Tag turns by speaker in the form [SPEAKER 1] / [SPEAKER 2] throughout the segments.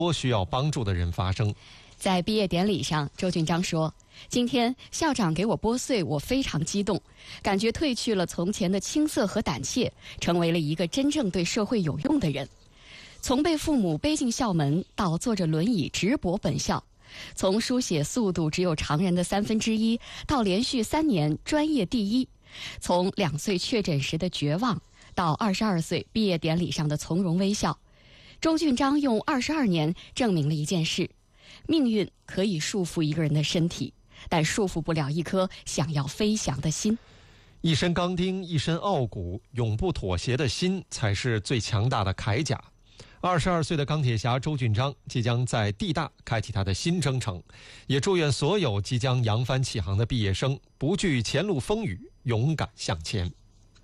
[SPEAKER 1] 多需要帮助的人发声。
[SPEAKER 2] 在毕业典礼上，周俊章说：“今天校长给我拨穗，我非常激动，感觉褪去了从前的青涩和胆怯，成为了一个真正对社会有用的人。从被父母背进校门，到坐着轮椅直驳本校，从书写速度只有常人的1/3，到连续3年专业第一，从2岁确诊时的绝望，到22岁毕业典礼上的从容微笑。周俊章用22年证明了一件事：命运可以束缚一个人的身体，但束缚不了一颗想要飞翔的心。
[SPEAKER 1] 一身钢钉，一身傲骨，永不妥协的心才是最强大的铠甲。22岁的钢铁侠周俊章即将在地大开启他的新征程，也祝愿所有即将扬帆起航的毕业生不惧前路风雨，勇敢向前。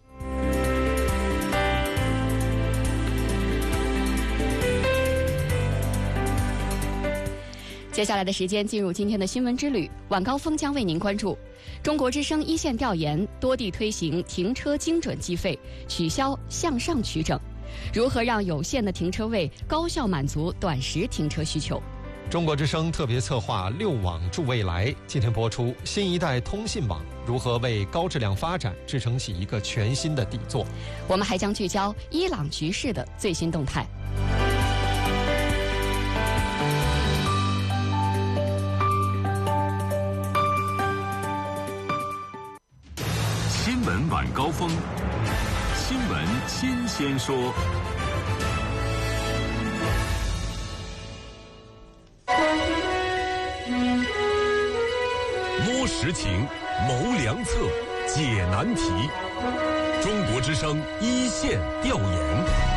[SPEAKER 2] 接下来的时间进入今天的新闻之旅，晚高峰将为您关注中国之声一线调研，多地推行停车精准计费，取消向上取整，如何让有限的停车位高效满足短时停车需求。
[SPEAKER 1] 中国之声特别策划6网助未来，今天播出新一代通信网如何为高质量发展支撑起一个全新的底座。
[SPEAKER 2] 我们还将聚焦伊朗局势的最新动态。
[SPEAKER 3] 新闻晚高峰，新闻新鲜说。摸实情，谋良策，解难题。中国之声一线调研。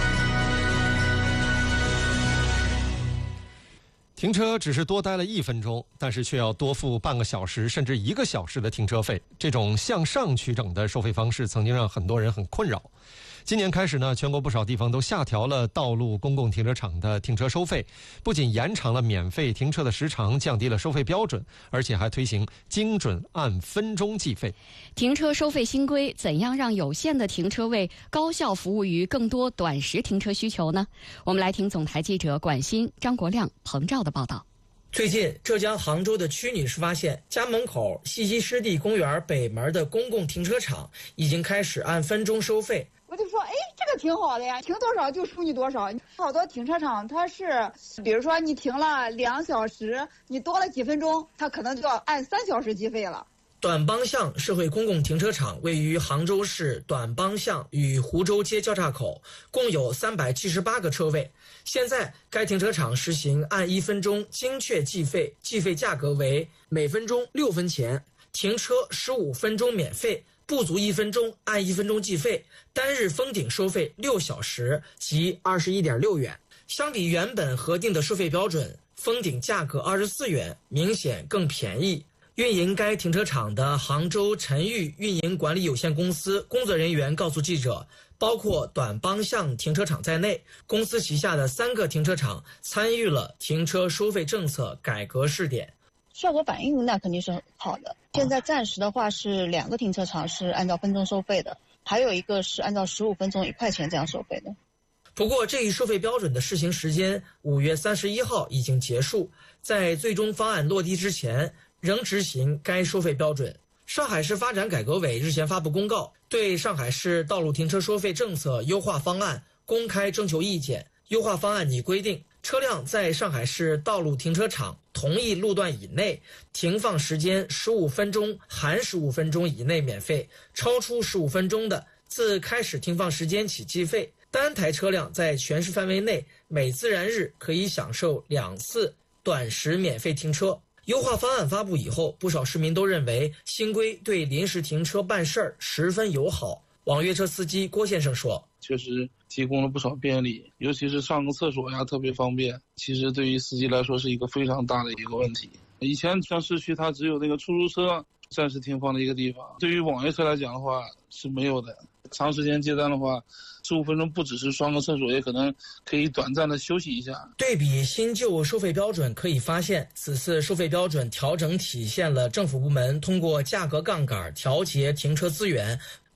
[SPEAKER 1] 停车只是多待了1分钟，但是却要多付半个小时甚至1个小时的停车费。这种向上取整的收费方式曾经让很多人很困扰。今年开始呢，全国不少地方都下调了道路公共停车场的停车收费，不仅延长了免费停车的时长，降低了收费标准，而且还推行精准按分钟计费。
[SPEAKER 2] 停车收费新规怎样让有限的停车位高效服务于更多短时停车需求呢？我们来听总台记者管鑫、张国亮、彭照的报道。
[SPEAKER 4] 最近，浙江杭州的曲女士发现，家门口西溪湿地公园北门的公共停车场已经开始按分钟收费。
[SPEAKER 5] 我就说，这个挺好的呀，停多少就收你多少。好多停车场它是，比如说你停了2小时，你多了几分钟，它可能就要按3小时计费了。
[SPEAKER 4] 短帮巷社会公共停车场位于杭州市短帮巷与湖州街交叉口，共有378个车位。现在该停车场实行按1分钟精确计费，计费价格为每分钟6分钱，停车15分钟免费，不足1分钟按1分钟计费，单日封顶收费6小时即21.6元。相比原本核定的收费标准，封顶价格24元，明显更便宜。运营该停车场的杭州晨玉运营管理有限公司工作人员告诉记者，包括短帮巷停车场在内，公司旗下的3个停车场参与了停车收费政策改革试点。
[SPEAKER 6] 效果反应那肯定是很好的。现在暂时的话是2个停车场是按照分钟收费的，还有一个是按照15分钟1块钱这样收费的。
[SPEAKER 4] 不过这一收费标准的试行时间5月31号已经结束，在最终方案落地之前仍执行该收费标准。上海市发展改革委日前发布公告，对上海市道路停车收费政策优化方案公开征求意见。优化方案拟规定，车辆在上海市道路停车场同一路段以内停放时间15分钟含15分钟以内免费，超出15分钟的自开始停放时间起计费。单台车辆在全市范围内每自然日可以享受2次短时免费停车。优化方案发布以后，不少市民都认为新规对临时停车办事儿十分友好。网约车司机郭先生说，
[SPEAKER 7] 确实提供了不少便利，尤其是上个厕所呀特别方便，其实对于司机来说是一个非常大的一个问题。以前像市区它只有那个出租车暂时停放的一个地方，对于网约车来讲的话是没有的。长时间接单的话，15分钟不只是上个厕所，也可能可以短暂的休息一下。
[SPEAKER 4] 对比新旧收费标准，可以发现此次收费标准调整体现了政府部门通过价格杠杆调节停车资源，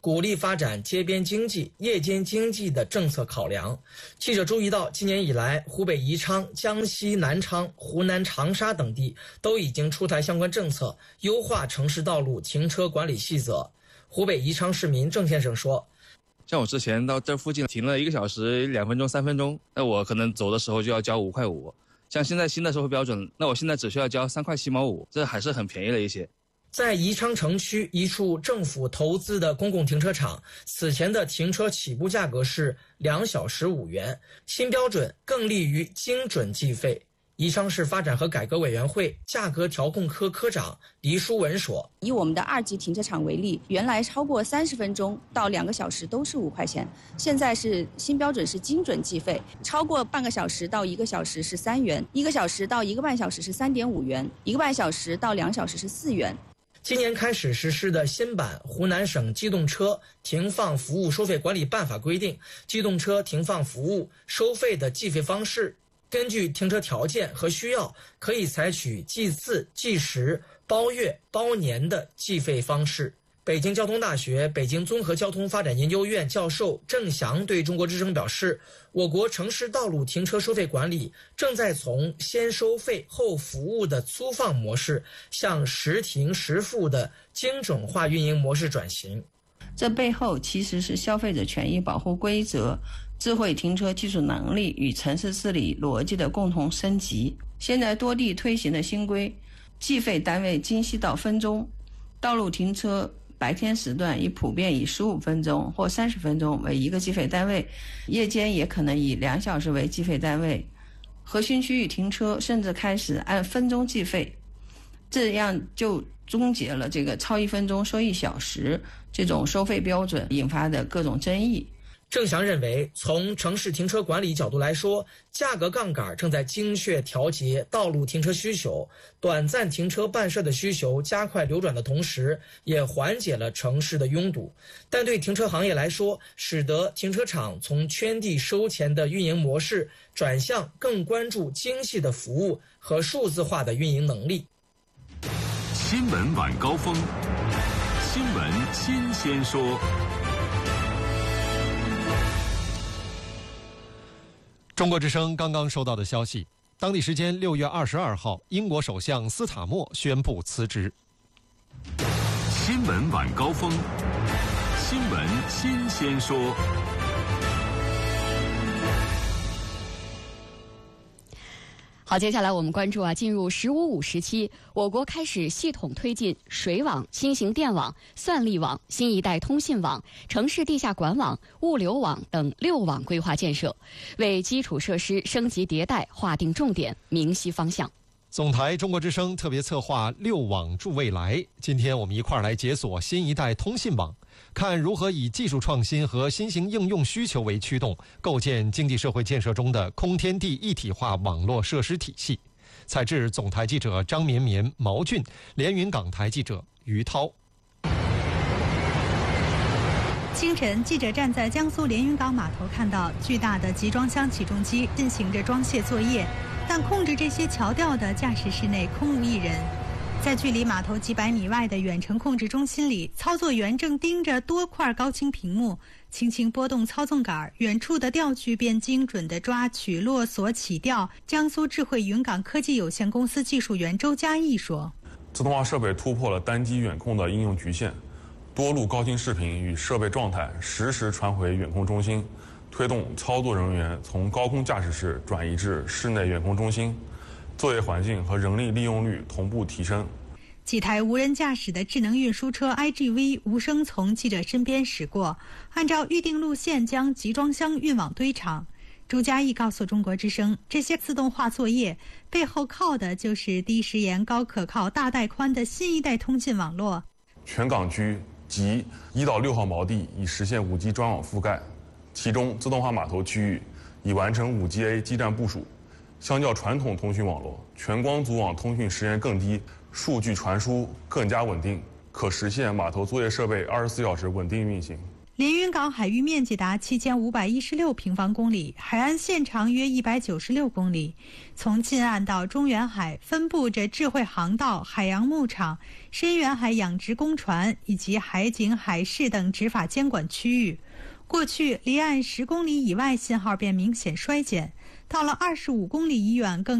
[SPEAKER 4] 鼓励发展街边经济、夜间经济的政策考量。记者注意到，今年以来，湖北宜昌、江西南昌、湖南长沙等地都已经出台相关政策，优化城市道路停车管理细则。湖北宜昌市民郑先生说：“
[SPEAKER 8] 像我之前到这附近停了1个小时2分钟3分钟，那我可能走的时候就要交5块5。像现在新的收费标准，那我现在只需要交3块7毛5，这还是很便宜了一些。”
[SPEAKER 4] 在宜昌城区一处政府投资的公共停车场，此前的停车起步价格是2小时5元，新标准更利于精准计费。宜昌市发展和改革委员会价格调控科科长黎书文说：“
[SPEAKER 9] 以我们的2级停车场为例，原来超过30分钟到2个小时都是5块钱，现在是新标准是精准计费，超过半个小时到1个小时是3元，1个小时到1个半小时是3.5元，1个半小时到2小时是4元。”
[SPEAKER 4] 今年开始实施的新版湖南省机动车停放服务收费管理办法规定，机动车停放服务收费的计费方式，根据停车条件和需要，可以采取计次、计时、包月、包年的计费方式。北京交通大学北京综合交通发展研究院教授郑翔对中国之声表示，我国城市道路停车收费管理正在从先收费后服务的粗放模式向实停实付的精准化运营模式转型。
[SPEAKER 10] 这背后其实是消费者权益保护规则、智慧停车技术能力与城市治理逻辑的共同升级。现在多地推行的新规，计费单位精细到分钟，道路停车白天时段普遍以15分钟或30分钟为一个计费单位，夜间也可能以2小时为计费单位。核心区域停车甚至开始按分钟计费，这样就终结了这个超1分钟收1小时这种收费标准引发的各种争议。
[SPEAKER 4] 郑翔认为，从城市停车管理角度来说，价格杠杆正在精确调节道路停车需求，短暂停车办事的需求加快流转的同时，也缓解了城市的拥堵。但对停车行业来说，使得停车场从圈地收钱的运营模式转向更关注精细的服务和数字化的运营能力。
[SPEAKER 3] 新闻晚高峰，新闻新鲜说。
[SPEAKER 1] 中国之声刚刚收到的消息，当地时间6月22号，英国首相斯塔默宣布辞职。
[SPEAKER 3] 新闻晚高峰，新闻新鲜说。
[SPEAKER 2] 好，接下来我们关注进入“15+5”时期，我国开始系统推进水网、新型电网、算力网、新一代通信网、城市地下管网、物流网等6网规划建设，为基础设施升级迭代划定重点、明晰方向。
[SPEAKER 1] 总台中国之声特别策划6网助未来，今天我们一块儿来解锁新一代通信网，看如何以技术创新和新型应用需求为驱动，构建经济社会建设中的空天地一体化网络设施体系。采制总台记者张绵绵、毛俊，连云港台记者于涛。
[SPEAKER 11] 清晨，记者站在江苏连云港码头，看到巨大的集装箱起重机进行着装卸作业，但控制这些桥吊的驾驶室内空无一人。在距离码头几百米外的远程控制中心里，操作员正盯着多块高清屏幕，轻轻拨动操纵杆，远处的吊具便精准地抓取、落锁、起吊。江苏智慧云港科技有限公司技术员周嘉义说：“
[SPEAKER 12] 自动化设备突破了单机远控的应用局限，多路高清视频与设备状态实时传回远控中心，推动操作人员从高空驾驶室转移至室内远控中心。”作业环境和人力利用率同步提升。
[SPEAKER 11] 几台无人驾驶的智能运输车 IGV 无声从记者身边驶过，按照预定路线将集装箱运往堆场。周嘉义告诉中国之声，这些自动化作业背后靠的就是低时延、高可靠、大带宽的新一代通信网络。
[SPEAKER 12] 全港区及1到6号锚地已实现5G 专网覆盖，其中自动化码头区域已完成5G-A 基站部署。相较传统通讯网络，全光组网通讯时延更低，数据传输更加稳定，可实现码头作业设备24小时稳定运行。
[SPEAKER 11] 连云港海域面积达7516平方公里，海岸线长约196公里。从近岸到中远海分布着智慧航道、海洋牧场、深远海养殖工船以及海警、海事等执法监管区域。过去离岸10公里以外信号便明显衰减，到了25公里以远更